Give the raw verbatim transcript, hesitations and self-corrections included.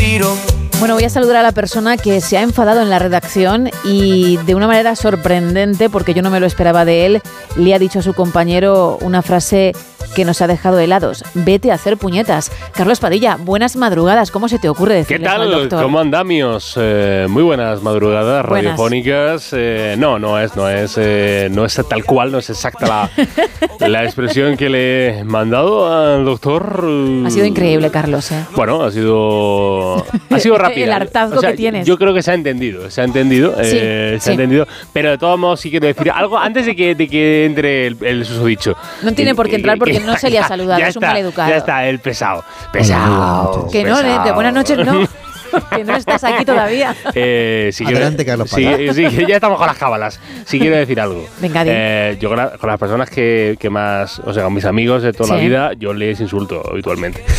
respiro. Bueno, voy a saludar a la persona que se ha enfadado en la redacción y de una manera sorprendente, porque yo no me lo esperaba de él, le ha dicho a su compañero una frase que nos ha dejado helados. Vete a hacer puñetas. Carlos Padilla, buenas madrugadas. ¿Cómo se te ocurre decirles ¿Qué tal? al doctor? ¿Cómo andamios? Eh, muy buenas madrugadas Buenas. radiofónicas. Eh, no, no es, no es, eh, no es tal cual, no es exacta la, la expresión que le he mandado al doctor. Ha sido increíble, Carlos, ¿eh? Bueno, ha sido, ha sido rápida. El hartazgo O sea, que tienes. Yo creo que se ha entendido, se ha entendido, Sí, eh, se sí. ha entendido. Pero de todos modos sí quiero decir algo antes de que, de que entre el, el susodicho. No tiene por qué entrar porque no se le ha Ya, saludado, ya es un está, maleducado. Ya está, el pesado. Pesado. Que no, de, de buenas noches no. Que no estás aquí todavía. Eh, si Adelante, quiero, Carlos sí, Padilla. sí, que ya estamos con las cábalas. Si quiero decir algo. Venga, di. Eh, yo con, la- con las personas que, que más, o sea, con mis amigos de toda la Sí. vida, yo les insulto habitualmente.